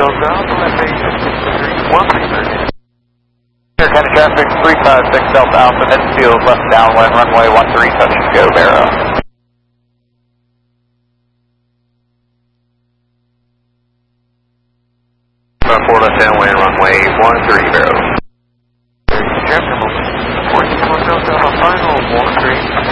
South, LFA 133. Here, County traffic 356 Delta Alpha, Edgefield, left downwind, runway 13, touch and go, Barrow. 4 left downwind, runway 13, Barrow. Traffic 14 Delta Alpha, final 13.